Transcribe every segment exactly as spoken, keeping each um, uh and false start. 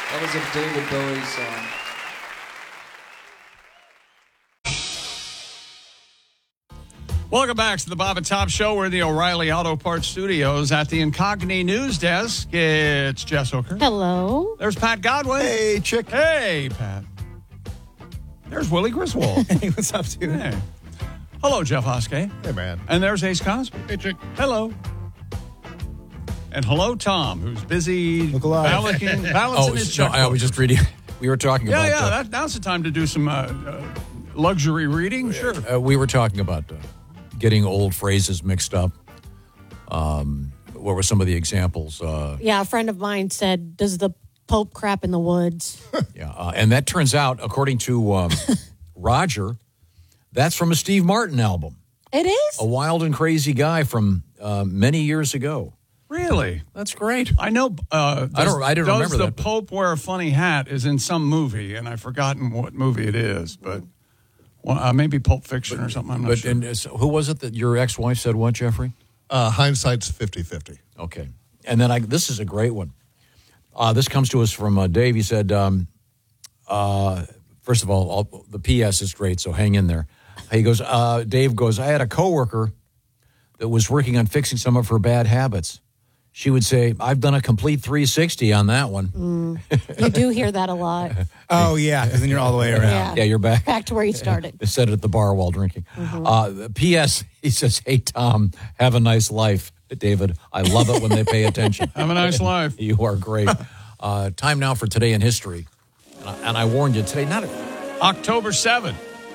That was a David Bowie song. Welcome back to the Bob and Tom Show. We're in the O'Reilly Auto Parts Studios at the Incogni News Desk. It's Jess Hooker. Hello. There's Pat Godwin. Hey, chick. Hey, Pat. There's Willie Griswold. Hey, what's up, dude? Hey. Hello, Jeff Hoskey. Hey, man. And there's Ace Cosby. Hey, chick. Hello. And hello, Tom, who's busy Look alive. balancing, balancing Oh, his no, checkbook. I was just reading. We were talking Yeah, about. yeah. uh, That, now's the time to do some uh, uh, luxury reading. Sure. uh, we were talking about uh, getting old phrases mixed up. Um, what were some of the examples? Uh, Yeah, a friend of mine said, "Does the Pope crap in the woods?" yeah, uh, and that turns out, according to um, Roger, that's from a Steve Martin album. It is. A Wild and Crazy Guy from uh, many years ago. Really? That's great. I know. Uh, does, I don't- I didn't does remember the that, but- Pope wear a funny hat is in some movie, and I've forgotten what movie it is, but well, uh, maybe Pulp Fiction or something. I'm not But sure. and, uh, so who was it that your ex-wife said what, Jeffrey? Uh, hindsight's fifty-fifty. Okay. And then I, this is a great one. Uh, this comes to us from uh, Dave. He said, um, uh, first of all, all, the P S is great, so hang in there. He goes, uh, Dave goes, I had a coworker that was working on fixing some of her bad habits. She would say, I've done a complete three sixty on that one. Mm. You do hear that a lot. Oh, yeah, because then you're all the way around. Yeah. Yeah, you're back. Back to where you started. They said it at the bar while drinking. Uh, P S, he says, hey, Tom, have a nice life. David, I love it when they pay attention. Have a nice life. You are great. Uh, time now for Today in History. And I, and I warned you, today, not a, October seventh.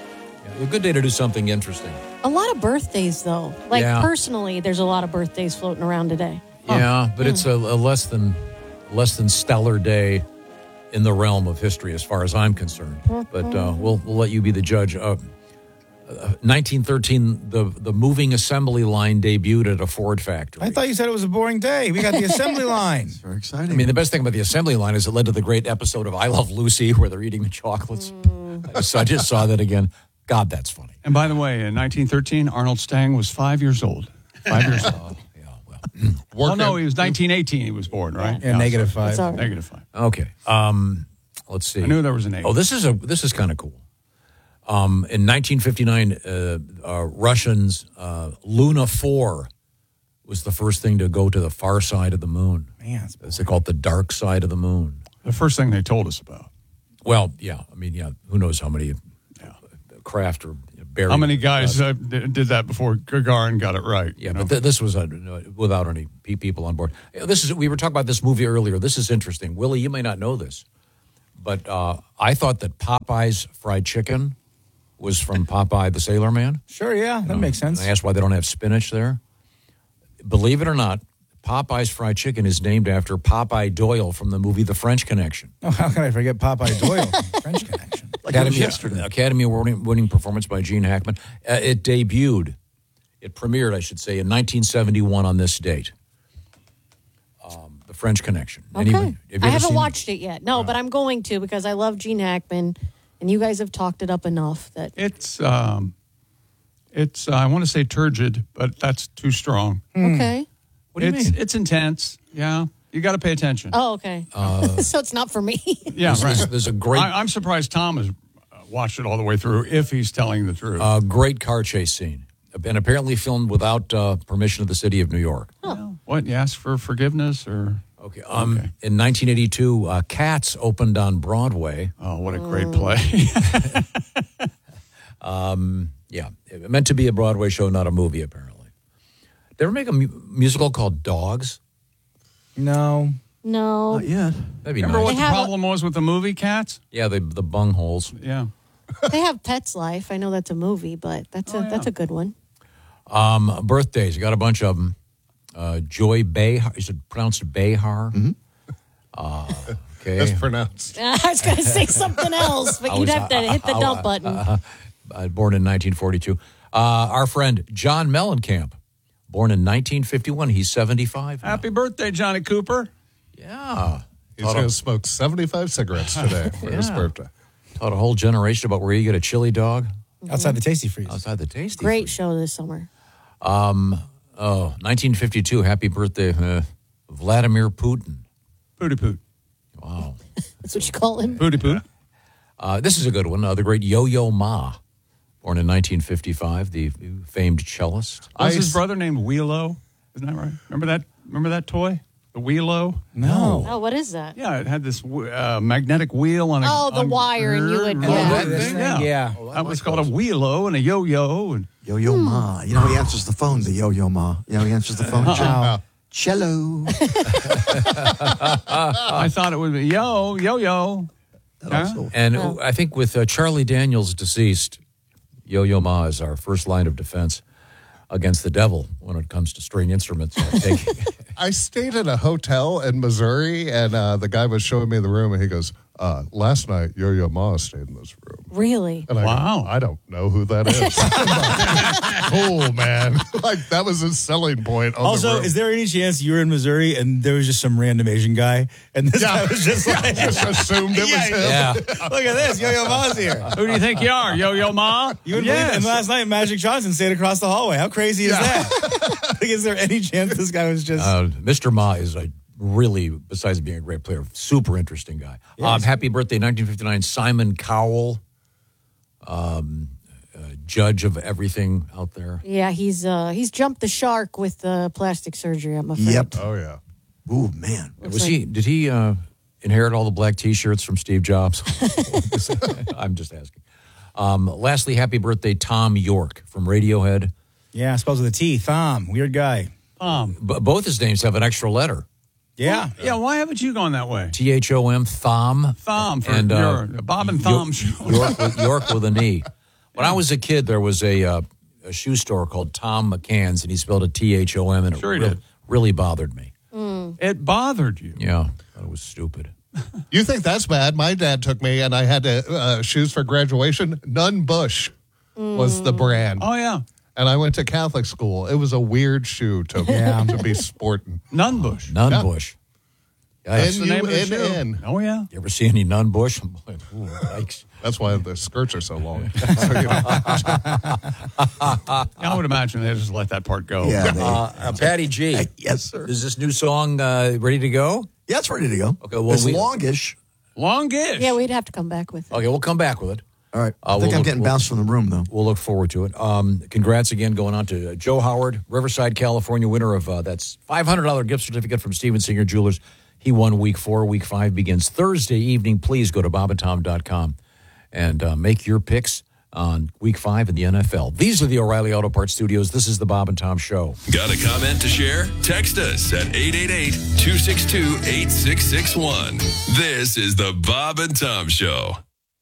a good day to do something interesting. A lot of birthdays, though. Like, Yeah. personally, there's a lot of birthdays floating around today. Yeah, but it's a, a less than less than stellar day in the realm of history as far as I'm concerned. But uh, we'll, we'll let you be the judge. Uh, uh, nineteen thirteen, the, the moving assembly line debuted at a Ford factory. I thought you said it was a boring day. We got the assembly line. Very exciting. I mean, the best thing about the assembly line is it led to the great episode of I Love Lucy where they're eating the chocolates. I, just, I just saw that again. God, that's funny. And by the way, in nineteen thirteen, Arnold Stang was five years old. Five years old. Oh, yeah, well. Well, no, he was nineteen eighteen. He was born, right? Yeah, negative five. It's all right. Negative five. Okay. Um, let's see. I knew there was an eight. Oh, this is a this is kind of cool. Um, in nineteen fifty-nine, uh, uh, Russians uh, Luna four was the first thing to go to the far side of the moon. Man, it's It's called the dark side of the moon. The first thing they told us about. Well, yeah. I mean, yeah. Who knows how many Yeah. craft or buried? How many guys uh, d- did that before Gagarin got it right? Yeah, you know? but th- this was uh, without any pe- people on board. This is we were talking about this movie earlier. This is interesting, Willie. You may not know this, but uh, I thought that Popeye's fried chicken was from Popeye the Sailor Man. Sure, yeah, that makes sense. And I asked why they don't have spinach there. Believe it or not, Popeye's fried chicken is named after Popeye Doyle from the movie The French Connection. Oh, how can I forget Popeye Doyle from French Connection? Like it was Academy, yesterday. Academy Award winning performance by Gene Hackman. Uh, it debuted, it premiered, I should say, in nineteen seventy-one on this date. Um, the French Connection. Okay. Anybody- have you I ever haven't seen watched it yet. No, but I'm going to because I love Gene Hackman, and you guys have talked it up enough that It's, um, it's. Uh, I want to say turgid, but that's too strong. okay. What do you it's mean? it's intense. Yeah, you got to pay attention. Oh, okay. so it's not for me. yeah, There's, right. there's, there's a great, I, I'm surprised Tom has uh, watched it all the way through. If he's telling the truth, uh, great car chase scene, and apparently filmed without uh, permission of the city of New York. what you ask for forgiveness or? Okay. Um, Okay. In nineteen eighty-two, uh, Cats opened on Broadway. Oh, what a great play! Yeah, it meant to be a Broadway show, not a movie, apparently. Did they ever make a mu- musical called Dogs? No. No. yeah. That'd be Remember nice. what They the have a- problem was with the movie Cats? Yeah, the the bungholes. Yeah, They have Pet's Life. I know that's a movie, but that's a Oh, yeah. that's a good one. Um, birthdays, you got a bunch of them. Uh, Joy Behar, is it pronounced Behar? Mm-hmm. Uh, okay. That's pronounced. I was going to say something else, but I you'd was- have to hit the I- I- dump button. Uh, born in nineteen forty-two. Uh, our friend John Mellencamp, born in nineteen fifty-one. He's seventy-five now. happy birthday, Johnny Cooper. Yeah. He's Taught going a, to smoke seventy-five cigarettes today for his Yeah. birthday. taught a whole generation about where you get a chili dog Outside the Tasty Freeze. outside the Tasty. Great Freeze. show this summer. Oh, nineteen fifty-two. Happy birthday, uh, Vladimir Putin. Pooty poot. Wow. That's what you call him. Booty poo. Uh, this is a good one. Uh, the great Yo-Yo Ma, born in nineteen fifty-five, the famed cellist. Was I his s- brother named Wheelo? Isn't that right? Remember that? Remember that toy? The Wheelo? No. Oh, what is that? Yeah, it had this uh, magnetic wheel on a Oh, the on- wire, and you would- Oh, yeah. that This thing? thing? Yeah. Yeah. That was called a Wheelo and a yo-yo. And Yo-Yo Ma. You know, he answers the phone, the Yo-Yo Ma. You know, he answers the phone. Wow. Cello. I thought it would be yo, yo-yo. Huh? And I think with uh, Charlie Daniels deceased, Yo-Yo Ma is our first line of defense against the devil when it comes to string instruments. I think. I stayed at a hotel in Missouri, and uh, the guy was showing me the room, and he goes, uh, last night, Yo-Yo Ma stayed in this room. Really? And I Wow. go, I don't know who that is. Cool, man. Like, that was his selling point on the Also, room. is there any chance you were in Missouri and there was just some random Asian guy and this Yeah. guy was just like, just assumed it was Yeah, him. Yeah. look at this, Yo-Yo Ma's here. Who do you think you are, yo-yo ma? You wouldn't believe it. And last night, Magic Johnson stayed across the hallway. How crazy is that? Like, is there any chance this guy was just... Uh, Mister Ma is a really, besides being a great player, super interesting guy. Um, happy birthday, nineteen fifty-nine, Simon Cowell, um, uh, judge of everything out there. Yeah, he's uh he's jumped the shark with the plastic surgery, I'm afraid. Yep. Oh, yeah. Ooh, man. Looks Was like- he? Did he uh, inherit all the black T-shirts from Steve Jobs? I'm just asking. Um, lastly, happy birthday, Tom York from Radiohead. Yeah, spells with a T. Thom. Weird guy. Um, B- both his names have an extra letter. Yeah. yeah, why haven't you gone that way? T H O M, Thom. Thom for And, uh, your Bob and Thom Yo- show. York with, York with an E. When I was a kid, there was a, uh, a shoe store called Tom McCann's, and he spelled it T H O M, and it Sure he real- did. really bothered me. It bothered you. Yeah, that was stupid. You think that's bad? My dad took me, and I had to uh, shoes for graduation. Nunn Bush was the brand. Oh, yeah. And I went to Catholic school. It was a weird shoe to, Yeah. to be sporting. Nunbush. Nun Yeah. Bush. That's Yikes. the name of the N U N N. shoe. Oh, yeah. You ever see any Nun Bush? I'm like, ooh, yikes. That's why the skirts are so long. So, you know, I would imagine they just let that part go. Yeah, they, Uh, uh, Patty G. yes, sir. Is this new song uh, ready to go? Yeah, it's ready to go. Okay, well, it's we- longish. Longish. Yeah, we'd have to come back with it. Okay, we'll come back with it. All right. Uh, I think we'll I'm look- getting we'll- bounced from the room, though. We'll look forward to it. Um, congrats again going on to uh, Joe Howard, Riverside, California, winner of uh, that's five hundred dollars gift certificate from Steven Singer Jewelers. He won week four. Week five begins Thursday evening. Please go to bob and tom dot com and uh, make your picks on week five in the N F L. These are the O'Reilly Auto Parts Studios. This is the Bob and Tom Show. Got a comment to share? Text us at eight eight eight, two six two, eight six six one. This is the Bob and Tom Show.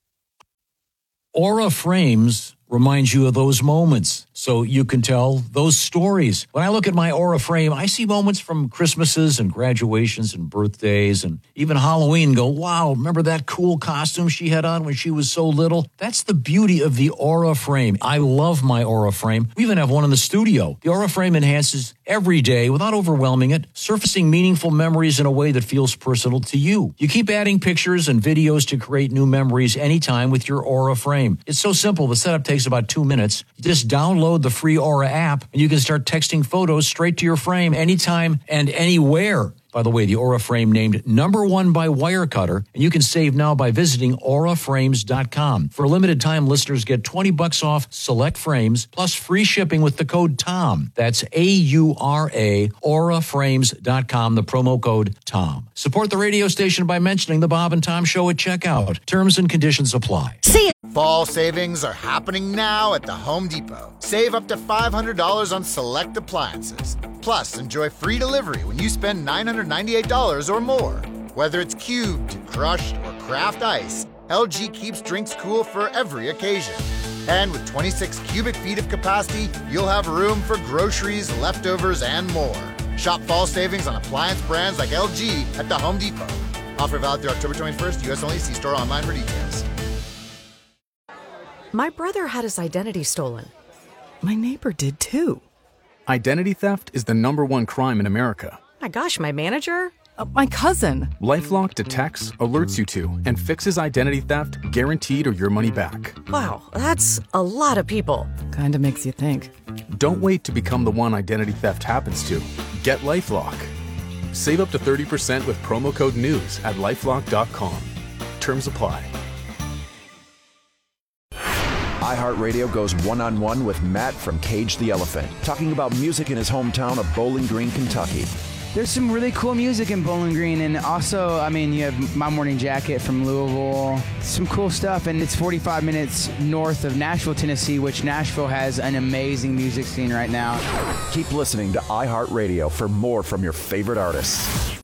Aura frames remind you of those moments so you can tell those stories. When I look at my Aura frame, I see moments from Christmases and graduations and birthdays and even Halloween and go, wow, remember that cool costume she had on when she was so little? That's the beauty of the Aura frame. I love my Aura frame. We even have one in the studio. The Aura frame enhances every day without overwhelming it, surfacing meaningful memories in a way that feels personal to you. You keep adding pictures and videos to create new memories anytime with your Aura frame. It's so simple. The setup takes about two minutes. You just download the free Aura app and you can start texting photos straight to your frame anytime and anywhere. By the way, the Aura frame named number one by Wirecutter, and you can save now by visiting aura frames dot com. For a limited time, listeners get twenty bucks off select frames plus free shipping with the code TOM. That's A U R A, aura frames dot com, the promo code TOM. Support the radio station by mentioning the Bob and Tom Show at checkout. Terms and conditions apply. Fall savings are happening now at the Home Depot. Save up to five hundred dollars on select appliances. Plus, enjoy free delivery when you spend nine hundred ninety-eight dollars or more. Whether it's cubed, crushed, or craft ice, L G keeps drinks cool for every occasion. And with twenty-six cubic feet of capacity, you'll have room for groceries, leftovers, and more. Shop fall savings on appliance brands like L G at the Home Depot. Offer valid through October twenty-first, U S only. See store online for details. My brother had his identity stolen. My neighbor did too. Identity theft is the number one crime in America. My gosh, my manager? Uh, my cousin. LifeLock detects, alerts you to, and fixes identity theft guaranteed or your money back. Wow, that's a lot of people. Kinda makes you think. Don't wait to become the one identity theft happens to. Get LifeLock. Save up to thirty percent with promo code NEWS at lifelock dot com. Terms apply. iHeartRadio goes one-on-one with Matt from Cage the Elephant, talking about music in his hometown of Bowling Green, Kentucky. There's some really cool music in Bowling Green, and also, I mean, you have My Morning Jacket from Louisville, some cool stuff, and it's forty-five minutes north of Nashville, Tennessee, which Nashville has an amazing music scene right now. Keep listening to iHeartRadio for more from your favorite artists.